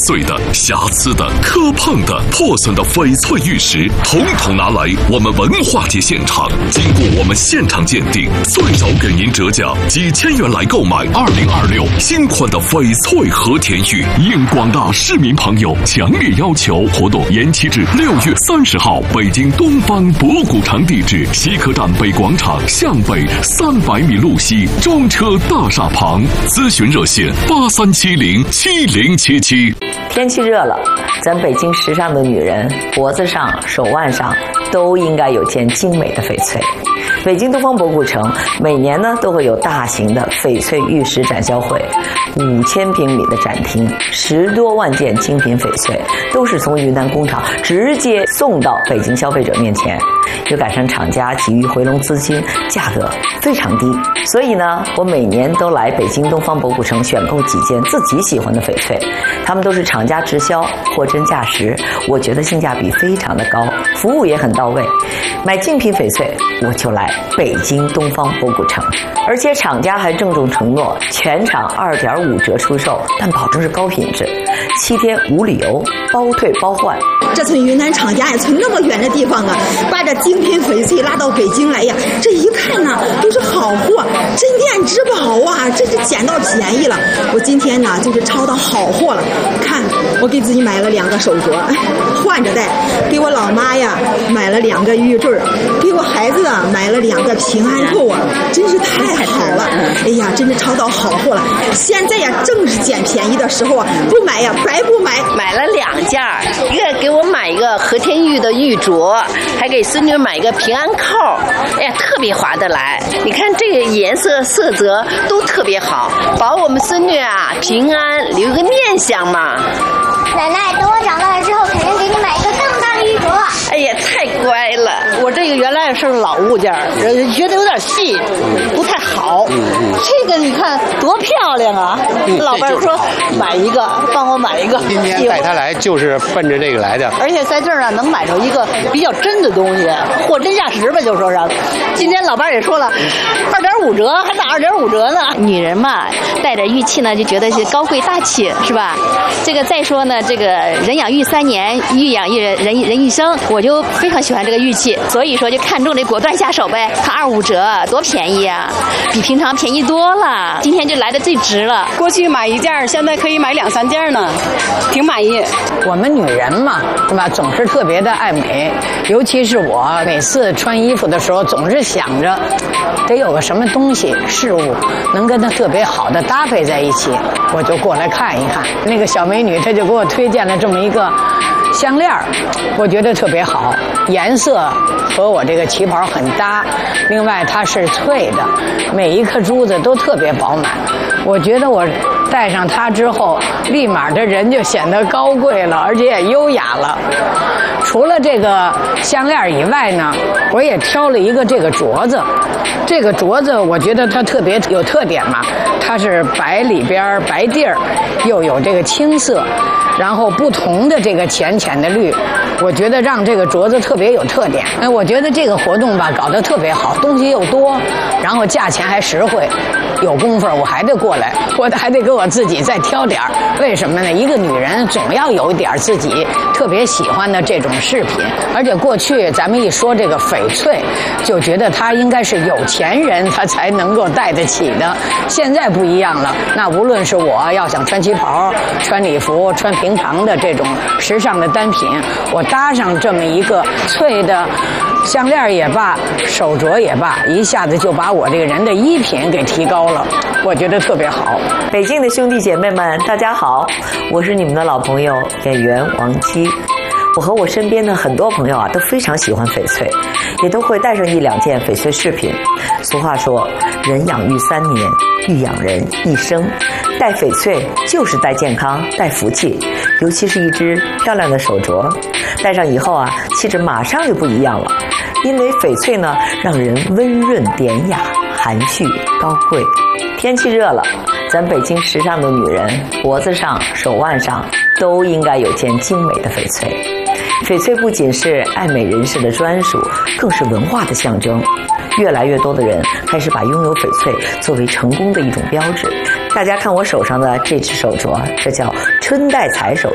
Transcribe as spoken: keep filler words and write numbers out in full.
碎的、瑕疵的、磕碰的、破损的翡翠玉石，统统拿来我们文化节现场，经过我们现场鉴定，最少给您折价几千元来购买二零二六新款的翡翠和田玉。应广大市民朋友强烈要求，活动延期至六月三十号。北京东方博古城地址：西客站北广场向北三百米路西中车大厦旁。咨询热线：八三七零七零七七。 天气热了，咱北京时尚的女人脖子上、手腕上都应该有件精美的翡翠。北京东方博古城每年呢都会有大型的翡翠玉石展销会，五千平米的展厅，十多万件精品翡翠都是从云南工厂直接送到北京消费者面前。又赶上厂家急于回笼资金，价格非常低，所以呢，我每年都来北京东方博古城选购几件自己喜欢的翡翠，他们都是厂家直销，货真价实，我觉得性价比非常的高，服务也很到位。买精品翡翠，我就来北京东方博古城，而且厂家还郑重承诺全场二点五折出售，但保证是高品质，七天无理由，包退包换。 这从云南厂家也从那么远的地方啊，把这精品翡翠拉到北京来呀，这一看呢都是好货，镇店之宝啊，这是捡到便宜了。我今天呢就是抄到好货了，看我给自己买了两个手镯，换着戴；给我老妈呀买了两个玉坠，给我孩子啊买了两个平安扣啊，真是太好了！哎呀，真是抄到好货了。现在呀正是捡便宜的时候啊，不买呀白不买。 买了两件，一个给我买一个和田玉的玉镯，还给孙女买一个平安扣，哎呀，特别划得来。你看这个颜色色泽都特别好，保我们孙女啊平安，留个念想嘛。 奶奶，等我长大了之后，肯定给你买一个更大的玉镯。 哎呀，太乖了！ 我这个原来是老物件，觉得有点细，不太好。这个你看多漂亮啊！老伴儿说买一个，帮我买一个。 今天带他来就是奔着这个来的。 而且在这儿呢，能买着一个比较真的东西，货真价实吧，就说是。今天老伴儿也说了，二点五折，还打二点五折呢。 女人嘛，带着玉器呢，就觉得是高贵大气，是吧？这个再说呢，这个人养玉三年，玉养一人人人一生，我就非常喜欢这个玉器，所以说就看中这果断下手呗。看二五折，多便宜啊，比平常便宜多了。今天就来的最值了。 过去买一件，现在可以买两三件呢，挺满意。 我们女人嘛，是吧，总是特别的爱美，尤其是我每次穿衣服的时候，总是想着得有个什么东西事物能跟它特别好的搭配在一起，我就过来看一看。那个小美女她就给我推荐了这么一个项链，我觉得特别好，颜色和我这个旗袍很搭，另外它是脆的，每一颗珠子都特别饱满，我觉得我戴上它之后，立马这人就显得高贵了，而且也优雅了。除了这个项链以外呢，我也挑了一个这个镯子。这个镯子我觉得它特别有特点嘛，它是白里边白地儿，又有这个青色，然后不同的这个浅浅的绿，我觉得让这个镯子特别有特点。哎，我觉得这个活动吧搞得特别好，东西又多，然后价钱还实惠。有功夫我还得过来，我还得给我自己再挑点儿。为什么呢？一个女人总要有一点自己特别喜欢的这种饰品，而且过去咱们一说这个翡翠，就觉得它应该是有钱人他才能够戴得起的。现在不一样了，那无论是我要想穿旗袍、穿礼服、穿平常的这种时尚的单品，我搭上这么一个翠的项链也罢，手镯也罢，一下子就把我这个人的衣品给提高了，我觉得特别好。 北京的兄弟姐妹们，大家好，我是你们的老朋友演员王姬。我和我身边的很多朋友啊，都非常喜欢翡翠，也都会带上一两件翡翠饰品。俗话说，人养玉三年，玉养人一生。戴翡翠就是带健康、带福气，尤其是一只漂亮的手镯，戴上以后啊，气质马上就不一样了。因为翡翠呢，让人温润典雅、含蓄高贵。天气热了，咱北京时尚的女人脖子上、手腕上都应该有件精美的翡翠。翡翠不仅是爱美人士的专属，更是文化的象征。越来越多的人开始把拥有翡翠作为成功的一种标志。大家看我手上的这只手镯，这叫春带彩手